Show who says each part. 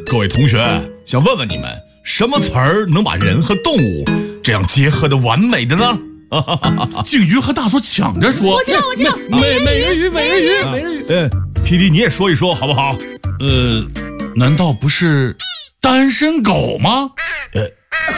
Speaker 1: 各位同学，想问问你们，什么词儿能把人和动物这样结合的完美的呢？
Speaker 2: 鲸鱼和大佐抢着说。
Speaker 3: 我知道，
Speaker 2: 美人鱼。
Speaker 1: PD 你也说一说好不好？
Speaker 2: 难道不是单身狗吗？